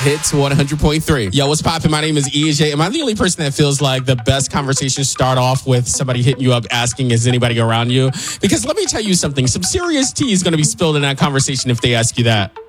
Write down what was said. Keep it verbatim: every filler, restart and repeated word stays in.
Hits one hundred point three. Yo, what's poppin'? My name is E J. Am I the only person that feels like the best conversations start off with somebody hitting you up asking, is anybody around you? Because let me tell you something. Some serious tea is going to be spilled in that conversation if they ask you that.